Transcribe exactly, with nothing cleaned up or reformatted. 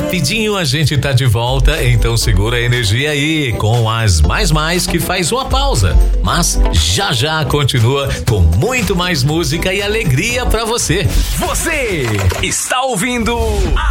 Rapidinho a gente tá de volta, então segura a energia aí com as mais mais que faz uma pausa, mas já já continua com muito mais música e alegria pra você. Você está ouvindo